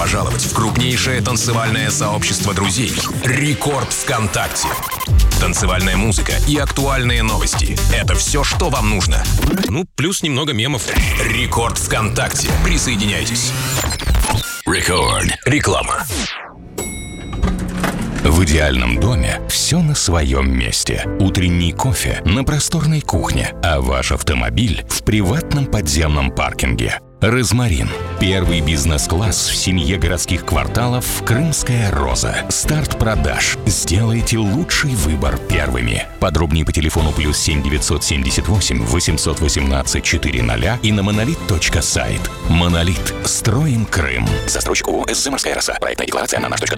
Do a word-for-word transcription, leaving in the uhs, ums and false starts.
пожаловать в крупнейшее танцевальное сообщество друзей «Рекорд ВКонтакте». Танцевальная музыка и актуальные новости – это все, что вам нужно. Ну, плюс немного мемов. «Рекорд ВКонтакте». Присоединяйтесь. Рекорд. Реклама. В идеальном доме все на своем месте. Утренний кофе на просторной кухне, а ваш автомобиль в приватном подземном паркинге. «Розмарин» – первый бизнес-класс в семье городских кварталов «Крымская роза». Старт продаж. Сделайте лучший выбор первыми. Подробнее по телефону плюс семь девятьсот семьдесят восемь восемьсот восемнадцать четыреста и на монолит точка сайт. «Монолит». Строим Крым. Застройщик ООО «СЗ Морская роса». Проектная декларация на наш точка